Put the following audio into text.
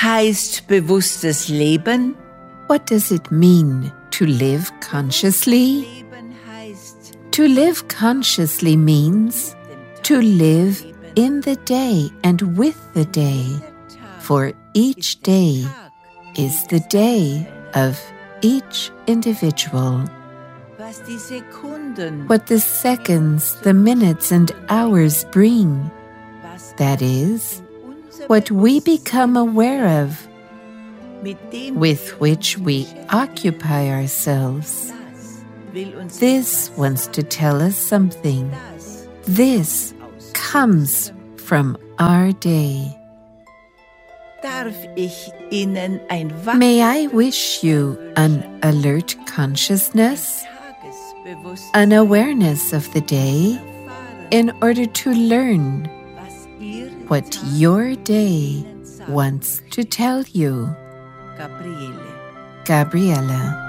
heißt bewusstes Leben? What does it mean to live consciously? To live consciously means to live in the day and with the day, for each day is the day of each individual. What the seconds, the minutes, and hours bring, that is, what we become aware of, with which we occupy ourselves. This wants to tell us something. This comes from our day. May I wish you an alert consciousness, an awareness of the day, in order to learn what your day wants to tell you. Gabriella.